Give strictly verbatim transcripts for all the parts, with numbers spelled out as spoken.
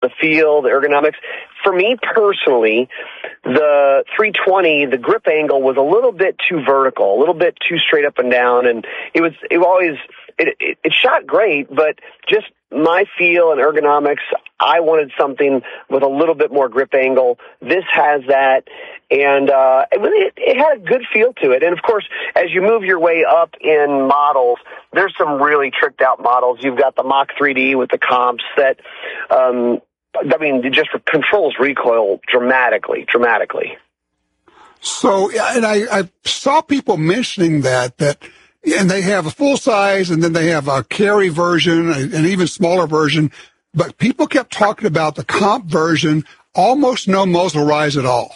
the feel, the ergonomics. For me personally, the three twenty, the grip angle was a little bit too vertical, a little bit too straight up and down, and it was it always it it, it shot great, but just my feel and ergonomics, I wanted something with a little bit more grip angle. This has that, and uh, it, it had a good feel to it. And, of course, as you move your way up in models, there's some really tricked-out models. You've got the Mach three D with the comps that, um, I mean, it just controls recoil dramatically, dramatically. So, and I, I saw people mentioning that, that – and they have a full size, and then they have a carry version, an even smaller version. But people kept talking about the comp version, almost no muzzle rise at all.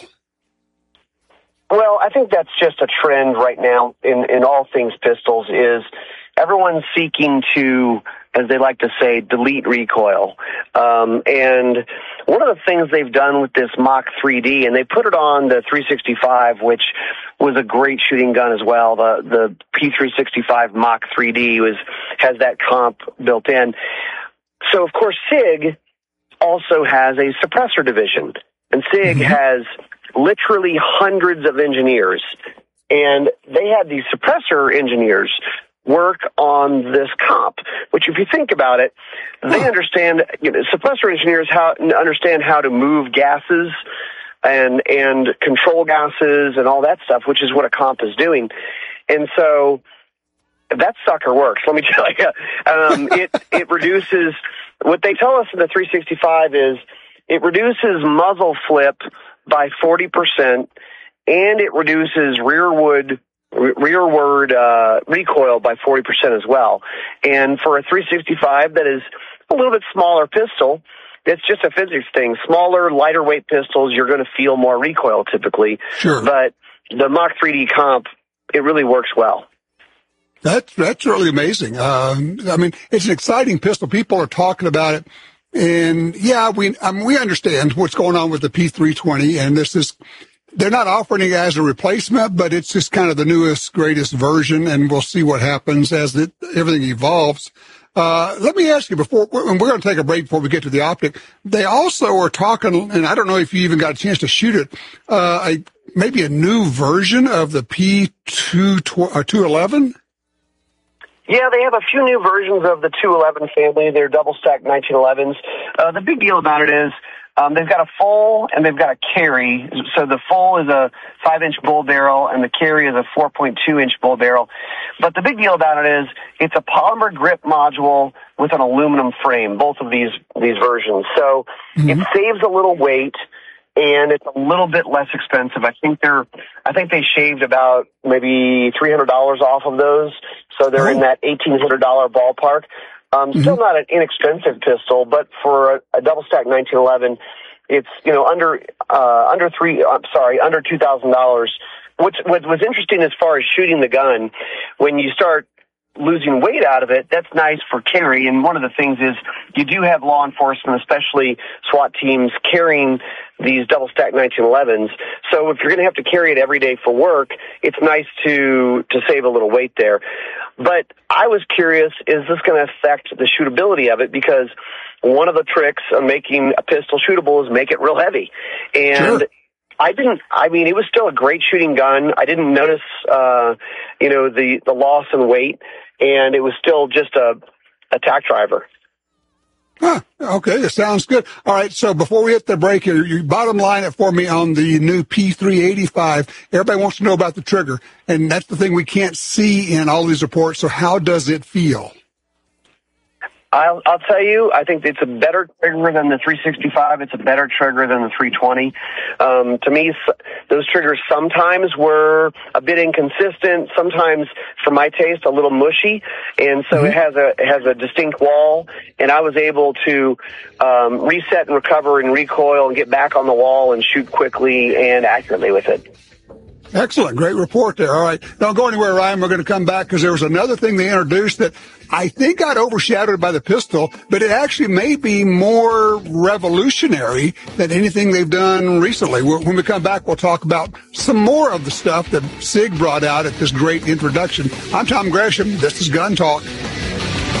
Well, I think that's just a trend right now in, in all things pistols is everyone's seeking to, as they like to say, delete recoil. Um, and one of the things they've done with this Mach three D, and they put it on the three sixty-five, which was a great shooting gun as well. The the P three sixty-five Mach three D was has that comp built in. So, of course, SIG also has a suppressor division. And SIG mm-hmm. has literally hundreds of engineers. And they had these suppressor engineers work on this comp, which if you think about it, they understand, you know, suppressor engineers how understand how to move gases and and control gases and all that stuff, which is what a comp is doing. And so that sucker works, let me tell you. Um, it, it reduces, what they tell us in the three sixty-five is it reduces muzzle flip by forty percent, and it reduces rearward rearward uh, recoil by forty percent as well. And for a three sixty-five that is a little bit smaller pistol, it's just a physics thing. Smaller, lighter weight pistols, you're going to feel more recoil typically. Sure. But the Mach three D comp, it really works well. That's, that's really amazing. Um, I mean, it's an exciting pistol. People are talking about it. And yeah, we, I mean, we understand what's going on with the P three twenty, and this is, they're not offering it as a replacement, but it's just kind of the newest, greatest version, and we'll see what happens as it, everything evolves. Uh, let me ask you before, and we're going to take a break before we get to the optic. They also are talking, and I don't know if you even got a chance to shoot it, uh, a, maybe a new version of the P two eleven? Yeah, they have a few new versions of the two eleven family. They're double-stack nineteen elevens. Uh, the big deal about it is um, they've got a full and they've got a carry. So the full is a five-inch bull barrel and the carry is a four point two inch bull barrel. But the big deal about it is it's a polymer grip module with an aluminum frame, both of these, these versions. So mm-hmm. it saves a little weight. And it's a little bit less expensive. I think they're, I think they shaved about maybe three hundred dollars off of those. So they're oh. in that eighteen hundred dollars ballpark. Um, mm-hmm. Still not an inexpensive pistol, but for a, a double stack nineteen eleven, it's, you know, under, uh, under three, I'm sorry, under two thousand dollars. What's, what was interesting as far as shooting the gun, when you start losing weight out of it, that's nice for carry. And one of the things is you do have law enforcement, especially SWAT teams, carrying these double-stack nineteen elevens. So if you're going to have to carry it every day for work, it's nice to to save a little weight there. But I was curious, is this going to affect the shootability of it? Because one of the tricks of making a pistol shootable is make it real heavy. And sure. I didn't, I mean, it was still a great shooting gun. I didn't notice, uh, you know, the, the loss in weight, and it was still just a, a tack driver. Huh, okay, it sounds good. All right, so before we hit the break here, you bottom line it for me on the new P three eighty-five. Everybody wants to know about the trigger, and that's the thing we can't see in all these reports. So how does it feel? I'll, I'll tell you, I think it's a better trigger than the three sixty-five. It's a better trigger than the three twenty. Um, to me, those triggers sometimes were a bit inconsistent, sometimes, for my taste, a little mushy. And so mm-hmm. it has a it has a distinct wall, and I was able to um, reset and recover and recoil and get back on the wall and shoot quickly and accurately with it. Excellent. Great report there. All right. Don't go anywhere, Ryan. We're going to come back because there was another thing they introduced that I think got overshadowed by the pistol, but it actually may be more revolutionary than anything they've done recently. When we come back, we'll talk about some more of the stuff that SIG brought out at this great introduction. I'm Tom Gresham. This is Gun Talk.